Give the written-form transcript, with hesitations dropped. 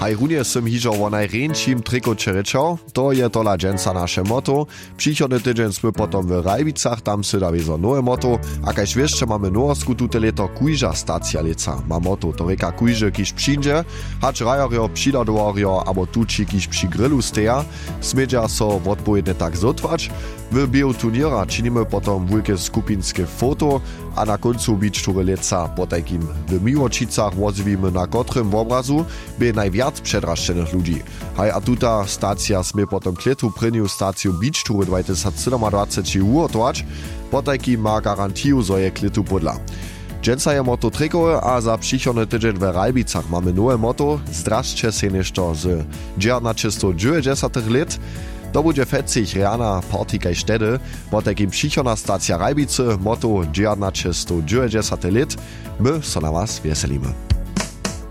Haj runie sym hižo o najrjeńšim trikocie rečał, to je tola dženca naše moto. Přichodny tydzień sme potom w Rajbicach, tam sy da wezo nowe moto, a kaž jeszcze mamy Norsku tute leto kujža stacja leca. Ma moto, to reka kujže kiž přinže, hač rajarjo, přidadovarjo, abo tuči kiž při grillu steja, smedža so odpowiedne tak zotvač. W biu turniera činimy potom wulke skupinske foto, a na koncu beachtury leca po takim w Miłočicach wozwimy na kotrym obrazu by najwiac przedraszczenych ludzi. Haj a tuta stacja sme potom kletu prynju staciju beachtury 2027 uotować, po takim ma garantiju, zo je kletu podla. Dženca je moto trikowe, a za přichodny tydzień w Rajbicach mamy nowe moto, zdražče se nešto z 1990 let. To bude fecich reana party kaj štedy, po takim přichodna stacja Rajbice, moto 1990 let. My so na was veselíme.